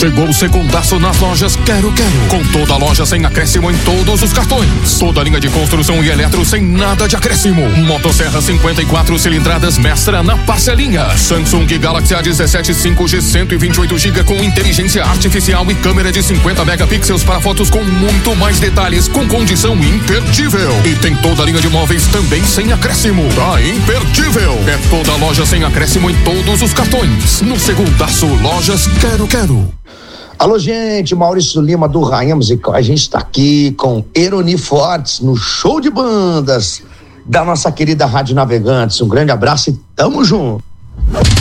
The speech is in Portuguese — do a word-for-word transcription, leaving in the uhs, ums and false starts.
Chegou o segundaço nas lojas Quero Quero. Com toda a loja sem acréscimo em todos os cartões. Toda a linha de construção e eletro sem nada de acréscimo. Motosserra cinquenta e quatro cilindradas Mestra na parcelinha. Samsung Galaxy A dezessete cinco G cento e vinte e oito gigabytes com inteligência artificial e câmera de cinquenta megapixels para fotos com muito mais detalhes, com condição imperdível. E tem toda a linha de móveis também sem acréscimo. Tá imperdível. É toda a loja sem acréscimo em todos os cartões. No segundaço, lojas Quero Quero. Alô, gente, Maurício Lima do Rainha Musical. A gente está aqui com Eroni Fortes no show de bandas da nossa querida Rádio Navegantes. Um grande abraço e tamo junto.